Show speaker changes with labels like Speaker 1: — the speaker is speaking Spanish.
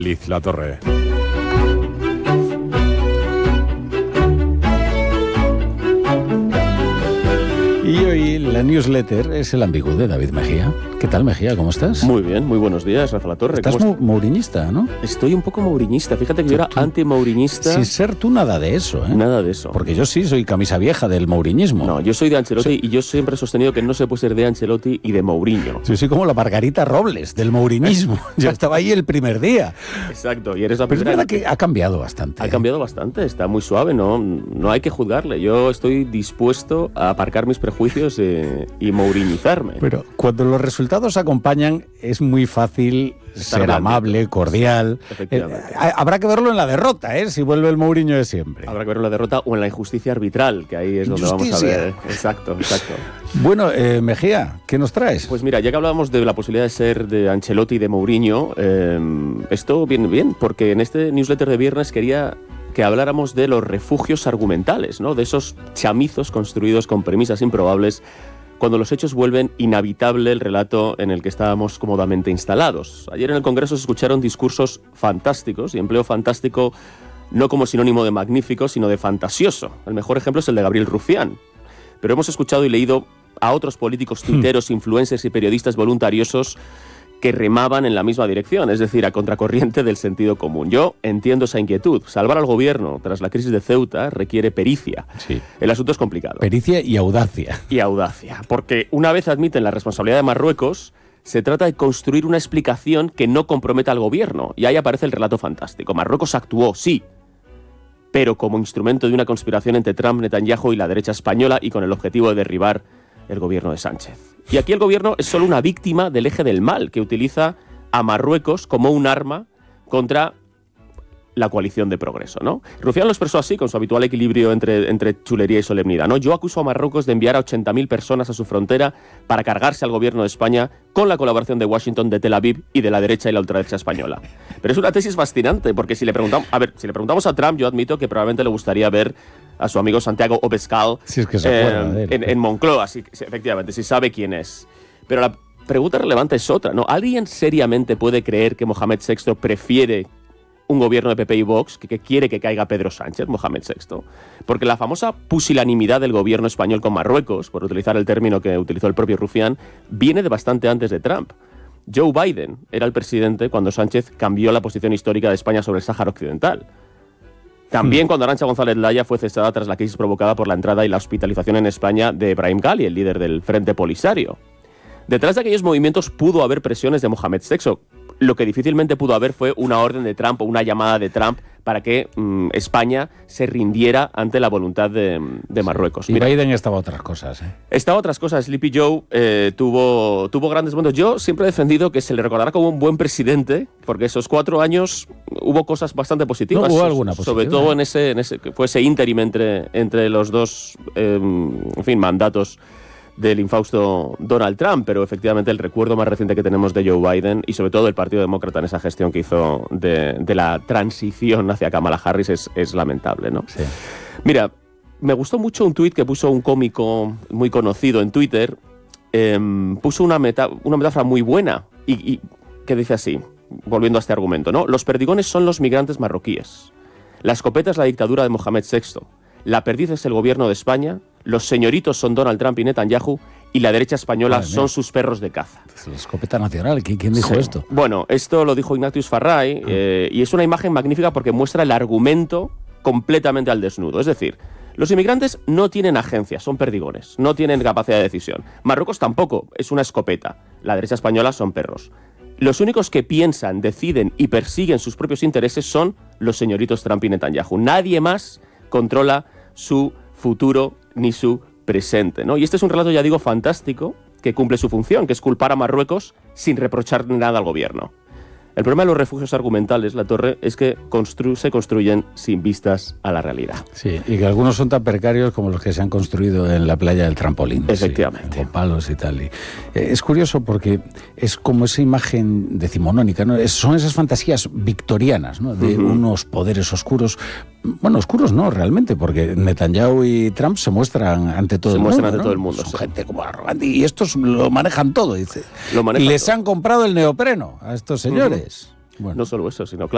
Speaker 1: Liz La Torre. Y hoy la newsletter es el ambiguo de David Mejía. ¿Qué tal, Mejía? ¿Cómo estás?
Speaker 2: Muy bien, muy buenos días, Rafa La Torre.
Speaker 1: Estás mouriñista, ¿no?
Speaker 2: Estoy un poco mouriñista. Fíjate que yo era anti-mouriñista.
Speaker 1: Sin ser tú nada de eso, ¿eh?
Speaker 2: Nada de eso.
Speaker 1: Porque yo sí soy camisa vieja del mouriñismo.
Speaker 2: No, yo soy de Ancelotti y yo siempre he sostenido que no se puede ser de Ancelotti y de Mourinho.
Speaker 1: Yo soy como la Margarita Robles del mouriñismo. Yo estaba ahí el primer día.
Speaker 2: Exacto, y eres la
Speaker 1: Pero
Speaker 2: primera.
Speaker 1: es verdad que ha cambiado bastante.
Speaker 2: Ha cambiado bastante, está muy suave, no hay que juzgarle. Yo estoy dispuesto a aparcar mis prejuicios y mouriñizarme.
Speaker 1: Pero cuando los resultados acompañan, es muy fácil ser amable, cordial. Habrá que verlo en la derrota, si vuelve el Mourinho de siempre.
Speaker 2: Habrá que verlo en la derrota o en la injusticia arbitral, que ahí es donde vamos a ver. Exacto.
Speaker 1: Bueno, Mejía, ¿qué nos traes?
Speaker 2: Pues mira, ya que hablábamos de la posibilidad de ser de Ancelotti y de Mourinho, esto viene bien, porque en este newsletter de viernes quería que habláramos de los refugios argumentales, ¿no? De esos chamizos construidos con premisas improbables cuando los hechos vuelven inhabitable el relato en el que estábamos cómodamente instalados. Ayer en el Congreso se escucharon discursos fantásticos, y empleo fantástico no como sinónimo de magnífico, sino de fantasioso. El mejor ejemplo es el de Gabriel Rufián. Pero hemos escuchado y leído a otros políticos tuiteros, influencers y periodistas voluntariosos que remaban en la misma dirección, es decir, a contracorriente del sentido común. Yo entiendo esa inquietud. Salvar al gobierno tras la crisis de Ceuta requiere pericia.
Speaker 1: Sí.
Speaker 2: El asunto es complicado.
Speaker 1: Pericia y audacia.
Speaker 2: Y audacia, porque una vez admiten la responsabilidad de Marruecos, se trata de construir una explicación que no comprometa al gobierno. Y ahí aparece el relato fantástico. Marruecos actuó, sí, pero como instrumento de una conspiración entre Trump, Netanyahu y la derecha española, y con el objetivo de derribar el gobierno de Sánchez. Y aquí el gobierno es solo una víctima del eje del mal, que utiliza a Marruecos como un arma contra la coalición de progreso, ¿no? Rufián lo expresó así, con su habitual equilibrio entre chulería y solemnidad, ¿no? Yo acuso a Marruecos de enviar a 80.000 personas a su frontera para cargarse al gobierno de España con la colaboración de Washington, de Tel Aviv y de la derecha y la ultraderecha española. Pero es una tesis fascinante, porque si le preguntamos a Trump, yo admito que probablemente le gustaría ver a su amigo Santiago Obescal
Speaker 1: si es que se acuerda de él,
Speaker 2: en Moncloa, efectivamente, si sabe quién es. Pero la pregunta relevante es otra, ¿no? ¿Alguien seriamente puede creer que Mohamed VI prefiere un gobierno de PP y Vox que quiere que caiga Pedro Sánchez, Mohamed VI? Porque la famosa pusilanimidad del gobierno español con Marruecos, por utilizar el término que utilizó el propio Rufián, viene de bastante antes de Trump. Joe Biden era el presidente cuando Sánchez cambió la posición histórica de España sobre el Sáhara Occidental. También cuando Arantxa González Laya fue cesada tras la crisis provocada por la entrada y la hospitalización en España de Brahim Ghali, el líder del Frente Polisario. Detrás de aquellos movimientos pudo haber presiones de Mohamed VI. Lo que difícilmente pudo haber fue una orden de Trump o una llamada de Trump para que España se rindiera ante la voluntad de Marruecos.
Speaker 1: Y Biden estaba a otras cosas, ¿eh?
Speaker 2: Estaba a otras cosas. Sleepy Joe tuvo grandes momentos. Yo siempre he defendido que se le recordará como un buen presidente, porque esos 4 años hubo cosas bastante positivas.
Speaker 1: No, hubo alguna positiva,
Speaker 2: sobre todo en ese que fue ese ínterim entre los dos mandatos del infausto Donald Trump, pero efectivamente el recuerdo más reciente que tenemos de Joe Biden y sobre todo del Partido Demócrata en esa gestión que hizo de la transición hacia Kamala Harris es lamentable, ¿no?
Speaker 1: Sí.
Speaker 2: Mira, me gustó mucho un tuit que puso un cómico muy conocido en Twitter. Puso una metáfora muy buena y que dice así, volviendo a este argumento, ¿no? Los perdigones son los migrantes marroquíes. La escopeta es la dictadura de Mohamed VI. La perdiz es el gobierno de España. Los señoritos son Donald Trump y Netanyahu, y la derecha española son sus perros de caza.
Speaker 1: La escopeta nacional, ¿quién dijo esto?
Speaker 2: Bueno, esto lo dijo Ignatius Farray, y es una imagen magnífica porque muestra el argumento completamente al desnudo. Es decir, los inmigrantes no tienen agencia, son perdigones, no tienen capacidad de decisión. Marruecos tampoco, es una escopeta. La derecha española son perros. Los únicos que piensan, deciden y persiguen sus propios intereses son los señoritos Trump y Netanyahu. Nadie más controla su futuro ni su presente, ¿no? Y este es un relato, ya digo, fantástico, que cumple su función, que es culpar a Marruecos sin reprochar nada al gobierno. El problema de los refugios argumentales, La Torre, es que se construyen sin vistas a la realidad.
Speaker 1: Sí, y que algunos son tan precarios como los que se han construido en la playa del Trampolín.
Speaker 2: Efectivamente.
Speaker 1: Sí, con palos y tal. Es curioso porque es como esa imagen decimonónica, ¿no? Son esas fantasías victorianas, ¿no? De unos poderes oscuros. Bueno, oscuros no, realmente, porque Netanyahu y Trump se muestran ante todo el mundo. Se muestran ante todo el mundo. Son gente como arrogante y estos lo manejan todo, dice. Y les han comprado el neopreno a estos señores. Bueno.
Speaker 2: No solo eso, sino claro.